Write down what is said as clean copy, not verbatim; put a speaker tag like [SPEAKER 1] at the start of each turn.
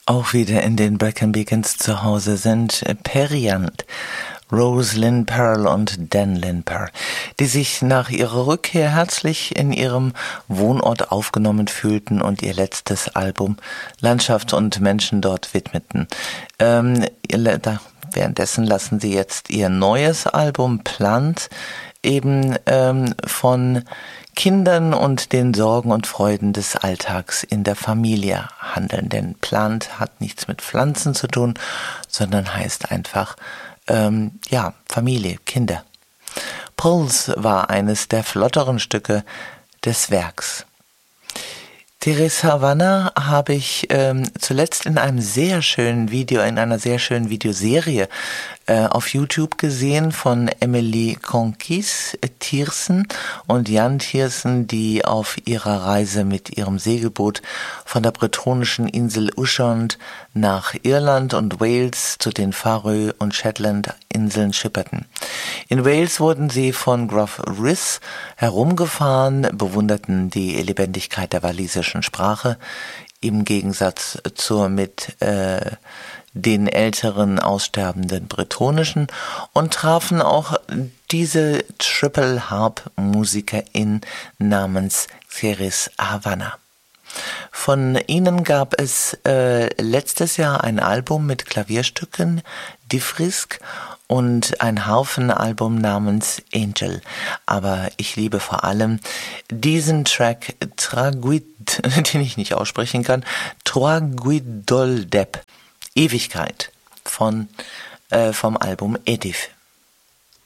[SPEAKER 1] Auch wieder in den Brecon Beacons zu Hause sind Periant, Rose Lynn Pearl und Dan Lynn Pearl, die sich nach ihrer Rückkehr herzlich in ihrem Wohnort aufgenommen fühlten und ihr letztes Album Landschaft und Menschen dort widmeten. Währenddessen lassen sie jetzt ihr neues Album Plant eben von Kindern und den Sorgen und Freuden des Alltags in der Familie handeln. Denn Plant hat nichts mit Pflanzen zu tun, sondern heißt einfach, Familie, Kinder. Pulse war eines der flotteren Stücke des Werks. Teresa Havana habe ich zuletzt in einem sehr schönen Video, in einer sehr schönen Videoserie auf YouTube gesehen von Emily Conquis Thiersen und Jan Thiersen, die auf ihrer Reise mit ihrem Segelboot von der bretonischen Insel Ushant nach Irland und Wales zu den Faroe- und Shetland-Inseln schipperten. In Wales wurden sie von Gruff Rhys herumgefahren, bewunderten die Lebendigkeit der walisischen Sprache, im Gegensatz zur mit den älteren aussterbenden bretonischen, und trafen auch diese Triple Harp Musikerin namens Ceres Havana. Von ihnen gab es letztes Jahr ein Album mit Klavierstücken, Die Frisk, und ein Harfenalbum namens Angel. Aber ich liebe vor allem diesen Track Traguid, den ich nicht aussprechen kann, Traguidoldeb, Ewigkeit vom Album Edif.